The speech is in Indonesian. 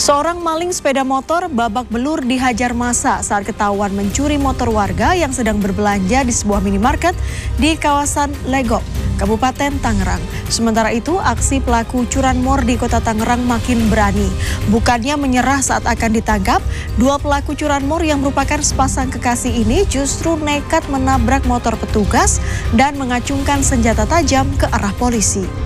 Seorang maling sepeda motor babak belur dihajar massa saat ketahuan mencuri motor warga yang sedang berbelanja di sebuah minimarket di kawasan Legok, Kabupaten Tangerang. Sementara itu, aksi pelaku curanmor di Kota Tangerang makin berani. Bukannya menyerah saat akan ditangkap, dua pelaku curanmor yang merupakan sepasang kekasih ini justru nekat menabrak motor petugas dan mengacungkan senjata tajam ke arah polisi.